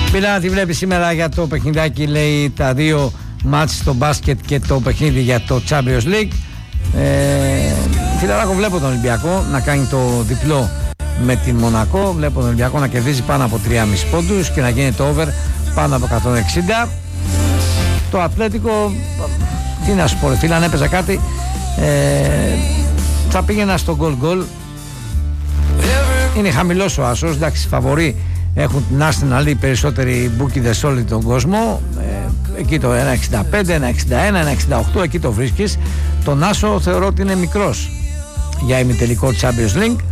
Μιλά, τη βλέπει σήμερα για το παιχνιδάκι, λέει, τα δύο μάτς στο μπάσκετ και το παιχνίδι για το Champions League. Φιλαράκο, βλέπω τον Ολυμπιακό να κάνει το διπλό με την Μονακό. Βλέπω τον Ολυμπιακό να κερδίζει πάνω από 3,5 πόντους και να γίνει το over πάνω από 160. Το Ατλέτικο, τι να σου πω, φίλε, αν έπαιζα κάτι, θα πήγαινα στο goal. Είναι χαμηλός ο άσος, εντάξει, φαβορί έχουν την Arsenal, οι περισσότεροι μπούκιδες σε όλο τον κόσμο. Εκεί το 1,65, 1,61, 1,68, εκεί το βρίσκεις. Τον άσο θεωρώ ότι είναι μικρός για ημιτελικό Champions League.